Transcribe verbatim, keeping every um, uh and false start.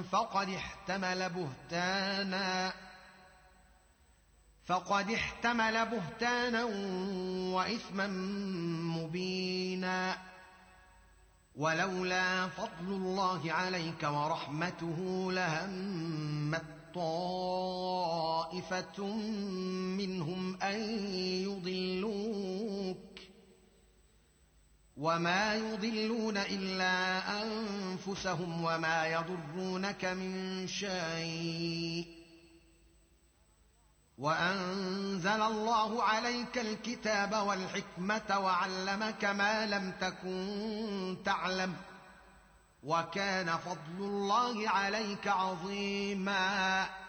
فقد احتمل بهتانا فقد احتمل بهتانا وإثما مبينا. ولولا فضل الله عليك ورحمته لهمت طائفة منهم أن يضلوك وما يضلون إلا أنفسهم وما يضرونك من شيء. وأنزل الله عليك الكتاب والحكمة وعلمك ما لم تكن تعلم وكان فضل الله عليك عظيما.